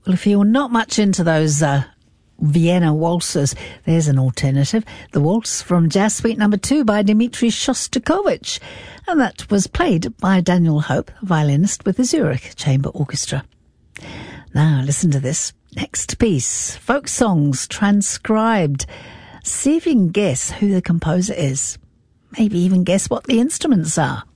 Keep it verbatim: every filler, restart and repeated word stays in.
Well, if you're not much into those uh, Vienna waltzes, there's an alternative. The Waltz from Jazz Suite Number Two by Dmitri Shostakovich. And that was played by Daniel Hope, a violinist with the Zurich Chamber Orchestra. Now, listen to this. Next piece, folk songs transcribed. See if you can guess who the composer is. Maybe even guess what the instruments are.